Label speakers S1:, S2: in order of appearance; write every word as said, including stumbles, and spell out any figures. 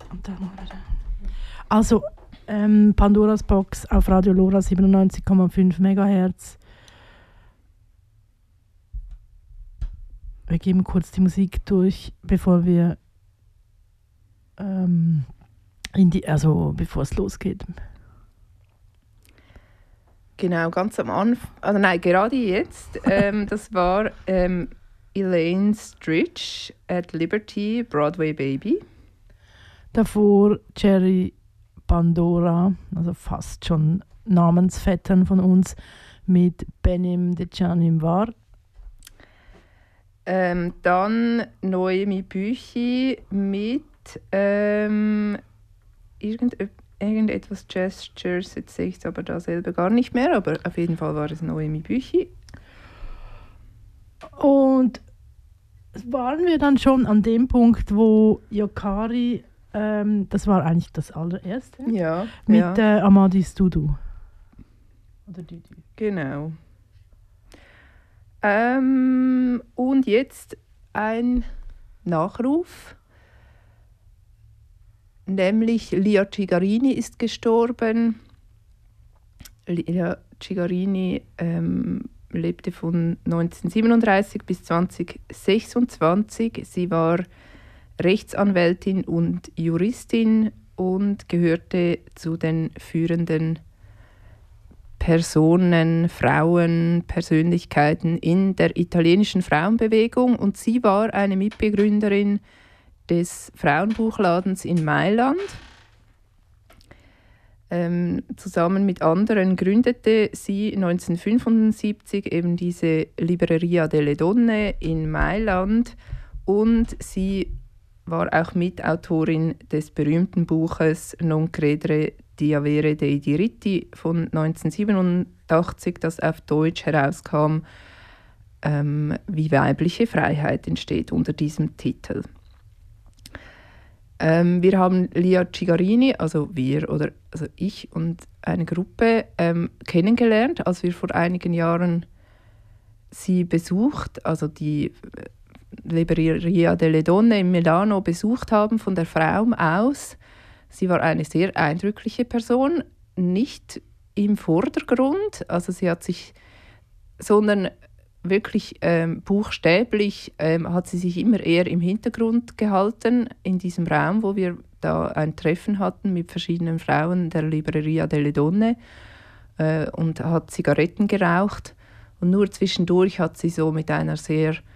S1: Und dann wieder. Also, ähm, Pandoras Box auf Radio Lora siebenundneunzig Komma fünf Megahertz. Wir geben kurz die Musik durch, bevor wir ähm, in die, also bevor es losgeht.
S2: Genau, ganz am Anfang, also nein, gerade jetzt, ähm, das war ähm, Elaine Stritch at Liberty, Broadway Baby.
S1: Davor Jerry Pandora, also fast schon Namensvettern von uns, mit Benim de Canim war.
S2: Ähm, dann Noemi Büchi mit ähm, irgendetwas. Irgendetwas Gestures, jetzt sehe ich es aber da selber gar nicht mehr, aber auf jeden Fall war es Noemi Büchi.
S1: Und waren wir dann schon an dem Punkt, wo Yokari, ähm, das war eigentlich das allererste,
S2: ja,
S1: mit
S2: ja.
S1: Äh, Amadis Dudu. Oder Dudu.
S2: Genau. Ähm, und jetzt ein Nachruf. Nämlich Lia Cigarini ist gestorben. Lia Cigarini ähm, lebte von neunzehnhundertsiebenunddreißig bis zweitausendsechsundzwanzig. Sie war Rechtsanwältin und Juristin und gehörte zu den führenden Personen, Frauen, Persönlichkeiten in der italienischen Frauenbewegung. Und sie war eine Mitbegründerin des Frauenbuchladens in Mailand. Ähm, zusammen mit anderen gründete sie neunzehnhundertfünfundsiebzig eben diese Libreria delle Donne in Mailand und sie war auch Mitautorin des berühmten Buches Non credere di avere dei diritti von neunzehnhundertsiebenundachtzig, das auf Deutsch herauskam, ähm, wie weibliche Freiheit entsteht, unter diesem Titel. Ähm, wir haben Lia Cigarini, also wir oder also ich und eine Gruppe ähm, kennengelernt, als wir vor einigen Jahren sie besucht, also die Libreria delle Donne in Milano besucht haben von der Frau aus. Sie war eine sehr eindrückliche Person, nicht im Vordergrund, also sie hat sich, sondern wirklich ähm, buchstäblich ähm, hat sie sich immer eher im Hintergrund gehalten in diesem Raum, wo wir da ein Treffen hatten mit verschiedenen Frauen der Libreria delle Donne äh, und hat Zigaretten geraucht und nur zwischendurch hat sie so mit einer sehr